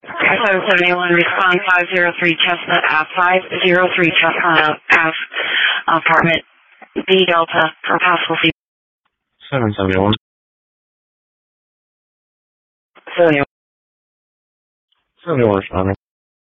Echo 71, respond 503 Chestnut Ave, 503 Chestnut Ave, apartment B Delta for possible feedback. 771. 71. 71 responding.